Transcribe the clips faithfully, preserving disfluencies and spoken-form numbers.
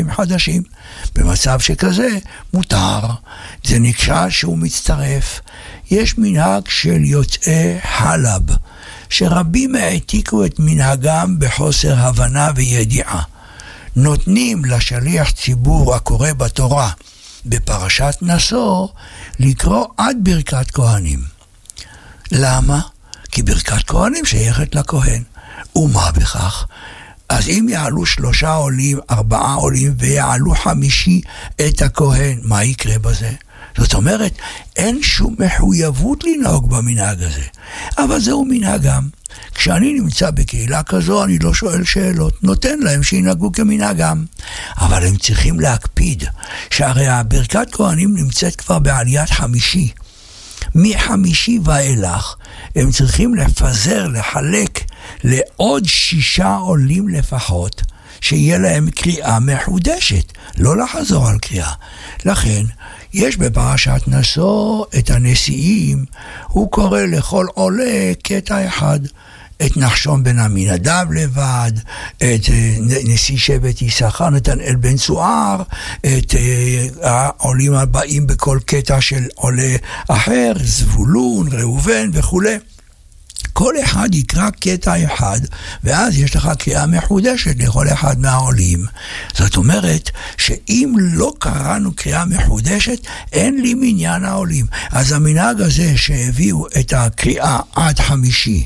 פסוקים חדשים. במצב שכזה מותר, זה נקרא שהוא מצטרף. יש מנהג של יוצאי חלב, שרבים העתיקו את מנהגם בחוסר הבנה וידיעה. נותנים לשליח ציבור הקורא בתורה בפרשת נשוא לקרוא עד ברכת כהנים. למה? כי ברכת כהנים שייכת לכהן. ומה בכך? אז אם יעלו שלושה עולים, ארבעה עולים ויעלו חמישי את הכהן, מה יקרה בזה? זאת אומרת, אין שום מחויבות לנהוג במנהג הזה. אבל זהו מנהגם. כשאני נמצא בקהילה כזו, אני לא שואל שאלות, נותן להם שינהגו כמנהגם. אבל הם צריכים להקפיד, שהרי הברכת כהנים נמצאת כבר בעליית חמישי. מחמישי ואילך, הם צריכים לפזר, לחלק לעוד שישה עולים לפחות, שיהיה להם קריאה מחודשת, לא לחזור על קריאה. לכן, יש בפרשת נשוא את הנשיאים, הוא קורא לכל עולה קטע אחד, את נחשון בן עמינדב לבד, את נשיא שבט יששכר נתנאל בן צוער, את העולים הבאים בכל קטע של עולה אחר, זבולון, ראובן וכו'. כל אחד יקרא קטע אחד, ואז יש לך קריאה מחודשת לכל אחד מהעולים. זאת אומרת, שאם לא קראנו קריאה מחודשת, אין לי מניין העולים. אז המנהג הזה שהביאו את הקריאה עד חמישי,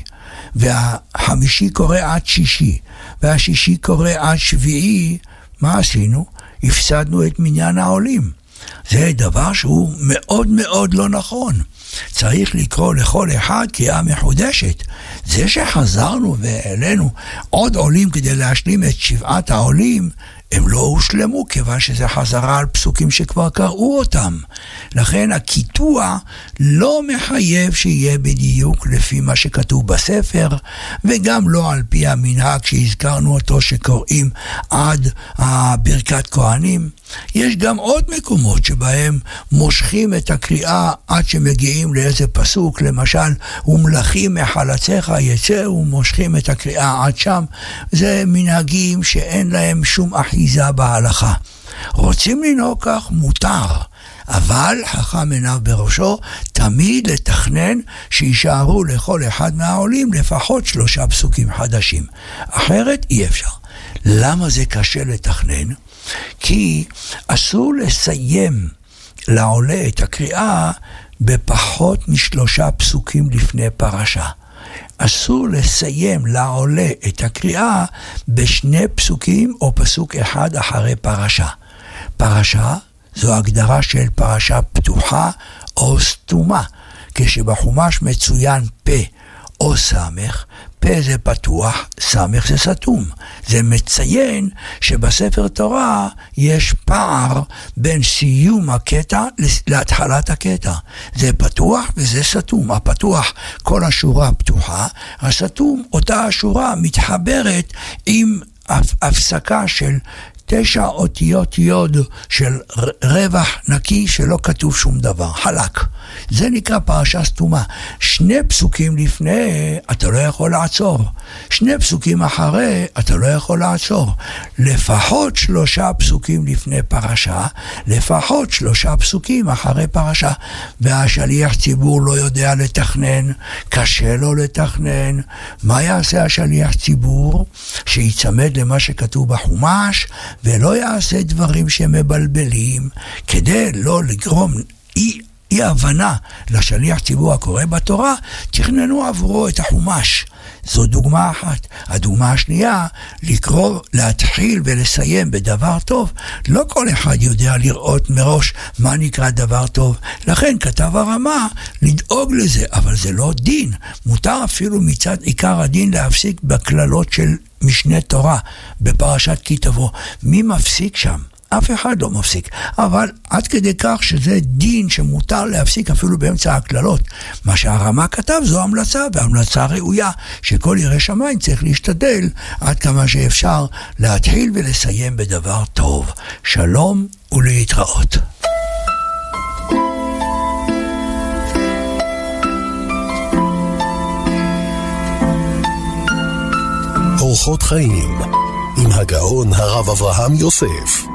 והחמישי קורא עד שישי, והשישי קורא עד שביעי, מה עשינו? הפסדנו את מניין העולים. זה דבר שהוא מאוד מאוד לא נכון. צריך לקרוא לכל אחד קריאה מחודשת. זה שחזרנו והעלינו עוד עולים כדי להשלים את שבעת העולים, הם לא הושלמו, כיוון שזה חזרה על פסוקים שכבר קראו אותם. לכן הקיטוע לא מחייב שיהיה בדיוק לפי מה שכתוב בספר, וגם לא על פי המנהג שהזכרנו אותו שקוראים עד ברכת כהנים. יש גם עוד מקומות שבהם מושכים את הקריאה עד שמגיעים לאיזה פסוק, למשל, ומלכים מחלציך יצא, ומושכים את הקריאה עד שם. זה מנהגים שאין להם שום אחיזה בהלכה. רוצים לנהוג כך, מותר. אבל חכם עיניו בראשו, תמיד לתכנן שישארו לכל אחד מהעולים לפחות שלושה פסוקים חדשים. אחרת אי אפשר. למה זה קשה לתכנן? כי אסור לסיים לעולה את הקריאה בפחות משלושה פסוקים לפני פרשה. אסור לסיים לעולה את הקריאה בשני פסוקים או פסוק אחד אחרי פרשה. פרשה זו הגדרה של פרשה פתוחה או סתומה. כשבחומש מצוין פה או סמך, פה זה פתוח, סמך זה סתום. זה מציין שבספר תורה יש פער בין סיום הקטע להתחלת הקטע. זה פתוח וזה סתום. הפתוח, כל השורה פתוחה, הסתום, אותה השורה מתחברת עם הפסקה של תשע אותיות יוד של רווח נקי שלא כתוב שום דבר, חלק. זה נקרא פרשה סתומה. שני פסוקים לפני אתה לא יכול לעצור. שני פסוקים אחרי אתה לא יכול לעצור. לפחות שלושה פסוקים לפני פרשה, לפחות שלושה פסוקים אחרי פרשה. והשליח ציבור לא יודע לתכנן, קשה לו לתכנן. מה יעשה השליח ציבור? שיצמד למה שכתוב בחומש, ולא יעשה דברים שמבלבלים, כדי לא לגרום אי, אי הבנה לשליח ציבור הקורא בתורה, תכננו עבורו את החומש. זו דוגמה אחת. הדוגמה השנייה, לקרוא, להתחיל ולסיים בדבר טוב. לא כל אחד יודע לראות מראש מה נקרא דבר טוב. לכן כתב הרמה לדאוג לזה, אבל זה לא דין. מותר אפילו מצד עיקר הדין להפסיק בכללות של משנה תורה, בפרשת כי תבוא. מי מפסיק שם? אף אחד לא מפסיק. אבל עד כדי כך שזה דין שמותר להפסיק אפילו באמצע הכללות. מה שהרמה כתב זו המלצה, והמלצה ראויה, שכל ירא שמיים צריך להשתדל עד כמה שאפשר להתחיל ולסיים בדבר טוב. שלום ולהתראות. אורחות חיים עם הגאון הרב אברהם יוסף.